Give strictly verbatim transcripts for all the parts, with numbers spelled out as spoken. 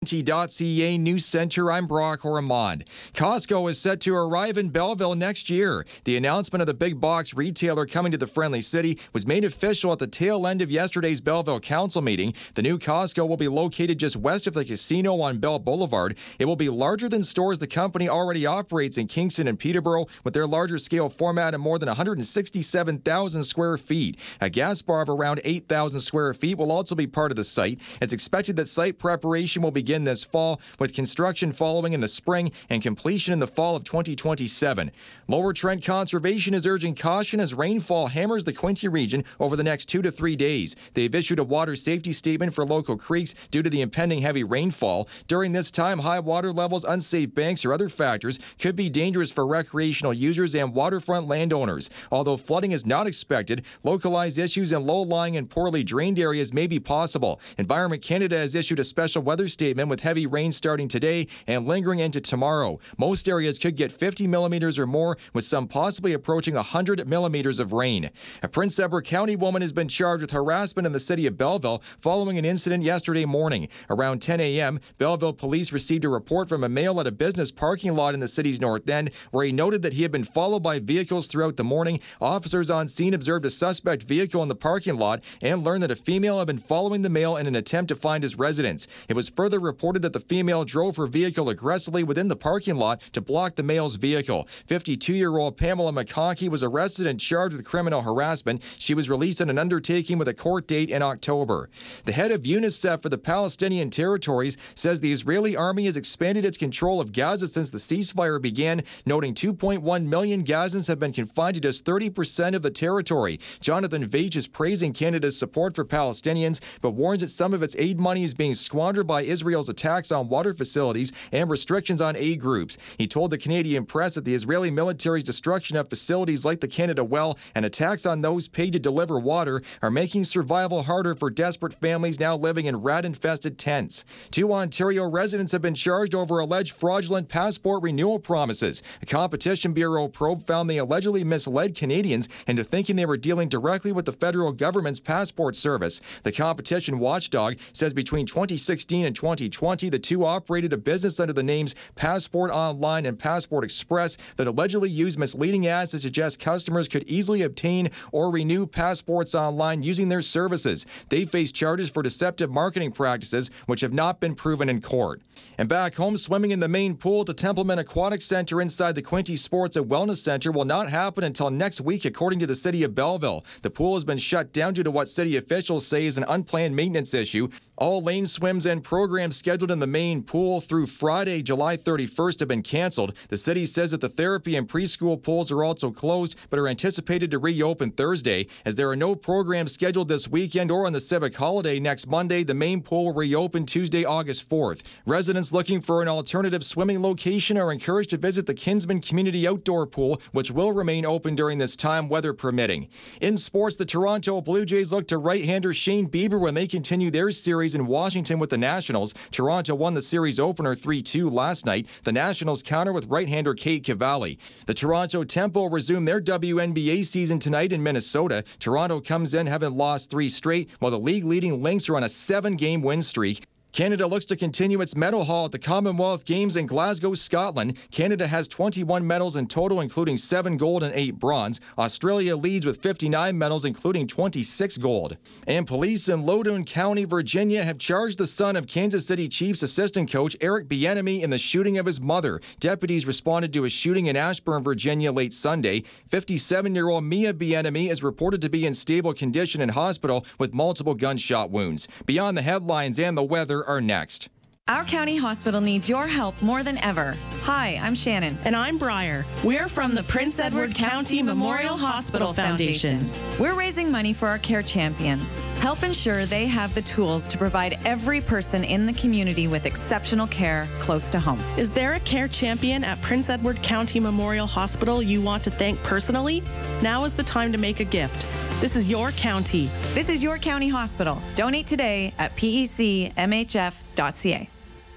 Quinte dot C A News Center, I'm Brock Ormond. Costco is set to arrive in Belleville next year. The announcement of the big box retailer coming to the Friendly City was made official at the tail end of yesterday's Belleville Council meeting. The new Costco will be located just west of the casino on Bell Boulevard. It will be larger than stores the company already operates in Kingston and Peterborough, with their larger scale format of more than one hundred sixty-seven thousand square feet. A gas bar of around eight thousand square feet will also be part of the site. It's expected that site preparation will begin this fall, with construction following in the spring and completion in the fall of twenty twenty-seven. Lower Trent Conservation is urging caution as rainfall hammers the Quinte region over the next two to three days. They've issued a water safety statement for local creeks due to the impending heavy rainfall. During this time, high water levels, unsafe banks, or other factors could be dangerous for recreational users and waterfront landowners. Although flooding is not expected, localized issues in low-lying and poorly drained areas may be possible. Environment Canada has issued a special weather statement with heavy rain starting today and lingering into tomorrow. Most areas could get fifty millimeters or more, with some possibly approaching one hundred millimeters of rain. A Prince Edward County woman has been charged with harassment in the city of Belleville following an incident yesterday morning. Around ten a.m., Belleville police received a report from a male at a business parking lot in the city's north end, where he noted that he had been followed by vehicles throughout the morning. Officers on scene observed a suspect vehicle in the parking lot and learned that a female had been following the male in an attempt to find his residence. It was further reported that the female drove her vehicle aggressively within the parking lot to block the male's vehicle. fifty-two-year-old Pamela McConkey was arrested and charged with criminal harassment. She was released on an undertaking with a court date in October. The head of UNICEF for the Palestinian territories says the Israeli army has expanded its control of Gaza since the ceasefire began, noting two point one million Gazans have been confined to just thirty percent of the territory. Jonathan Veitch is praising Canada's support for Palestinians, but warns that some of its aid money is being squandered by Israel's attacks on water facilities and restrictions on aid groups. He told the Canadian press that the Israeli military's destruction of facilities like the Canada Well and attacks on those paid to deliver water are making survival harder for desperate families now living in rat-infested tents. Two Ontario residents have been charged over alleged fraudulent passport renewal promises. A Competition Bureau probe found they allegedly misled Canadians into thinking they were dealing directly with the federal government's passport service. The competition watchdog says between twenty sixteen and twenty twenty, the two operated a business under the names Passport Online and Passport Express that allegedly used misleading ads to suggest customers could easily obtain or renew passports online using their services. They face charges for deceptive marketing practices, which have not been proven in court. And back home, swimming in the main pool at the Templeman Aquatic Center inside the Quinte Sports and Wellness Center will not happen until next week, according to the City of Belleville. The pool has been shut down due to what city officials say is an unplanned maintenance issue. All lane swims and programs scheduled in the main pool through Friday, July thirty-first, have been canceled. The city says that the therapy and preschool pools are also closed, but are anticipated to reopen Thursday. As there are no programs scheduled this weekend or on the civic holiday next Monday, the main pool will reopen Tuesday, August fourth. Residents looking for an alternative swimming location are encouraged to visit the Kinsman Community Outdoor Pool, which will remain open during this time, weather permitting. In sports, the Toronto Blue Jays look to right-hander Shane Bieber when they continue their series in Washington with the Nationals. Toronto won the series opener three two last night. The Nationals counter with right-hander Kate Cavalli. The Toronto Tempo resume their W N B A season tonight in Minnesota. Toronto comes in having lost three straight, while the league-leading Lynx are on a seven-game win streak. Canada looks to continue its medal haul at the Commonwealth Games in Glasgow, Scotland. Canada has twenty-one medals in total, including seven gold and eight bronze. Australia leads with fifty-nine medals, including twenty-six gold. And police in Loudoun County, Virginia, have charged the son of Kansas City Chiefs assistant coach Eric Bieniemy in the shooting of his mother. Deputies responded to a shooting in Ashburn, Virginia, late Sunday. fifty-seven-year-old Mia Bieniemy is reported to be in stable condition in hospital with multiple gunshot wounds. Beyond the headlines and the weather are next. Our county hospital needs your help more than ever. Hi, I'm Shannon. And I'm Briar. We're from the Prince Edward County Memorial Hospital Foundation. We're raising money for our care champions. Help ensure they have the tools to provide every person in the community with exceptional care close to home. Is there a care champion at Prince Edward County Memorial Hospital you want to thank personally? Now is the time to make a gift. This is your county. This is your county hospital. Donate today at P E C M H F dot C A.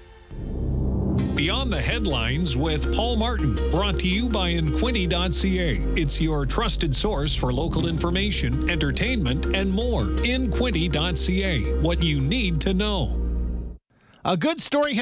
Beyond the Headlines with Paul Martin, brought to you by In Quinte dot C A. It's your trusted source for local information, entertainment, and more. In Quinte dot C A. What you need to know. A good story